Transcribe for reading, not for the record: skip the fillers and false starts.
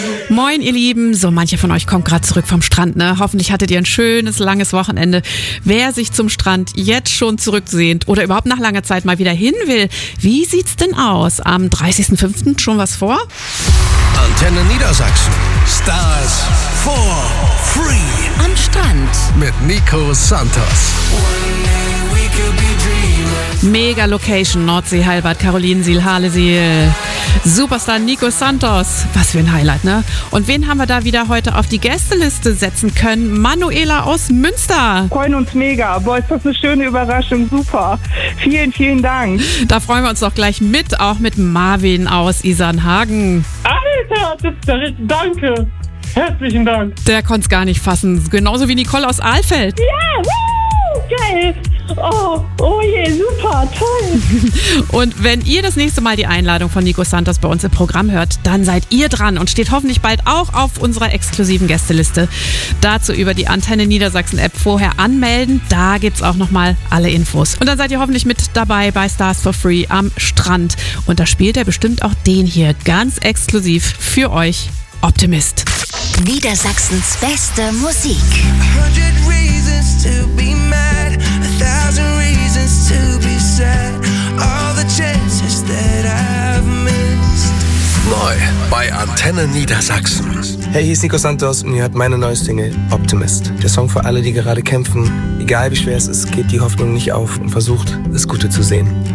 Moin, ihr Lieben. So, mancher von euch kommt gerade zurück vom Strand, ne? Hoffentlich hattet ihr ein schönes, langes Wochenende. Wer sich zum Strand jetzt schon zurücksehnt oder überhaupt nach langer Zeit mal wieder hin will, wie sieht's denn aus? Am 30.05. schon was vor? Antenne Niedersachsen. Stars for free. Am Strand. Mit Nico Santos. Mega Location, Nordsee, Heilbad, Carolinensiel, Halesiel. Superstar Nico Santos. Was für ein Highlight, ne? Und wen haben wir da wieder heute auf die Gästeliste setzen können? Manuela aus Münster. Freuen uns mega. Boah, ist das eine schöne Überraschung. Super. Vielen, vielen Dank. Da freuen wir uns doch gleich mit, auch mit Marvin aus Isernhagen. Alter, danke. Herzlichen Dank. Der konnte es gar nicht fassen. Genauso wie Nicole aus Alfeld. Ja, geil. Oh je, super, toll. Und wenn ihr das nächste Mal die Einladung von Nico Santos bei uns im Programm hört, dann seid ihr dran und steht hoffentlich bald auch auf unserer exklusiven Gästeliste. Dazu über die Antenne Niedersachsen App vorher anmelden. Da gibt's auch nochmal alle Infos. Und dann seid ihr hoffentlich mit dabei bei Stars for Free am Strand. Und da spielt er bestimmt auch den hier ganz exklusiv für euch. Optimist. Niedersachsens beste Musik. 100 reasons to be mad, 1,000 reasons to be sad. All the chances that I've missed. Neu bei Antenne Niedersachsen. Hey, hier ist Nico Santos und ihr hört meine neue Single Optimist. Der Song für alle, die gerade kämpfen. Egal wie schwer es ist, gebt die Hoffnung nicht auf und versucht, das Gute zu sehen.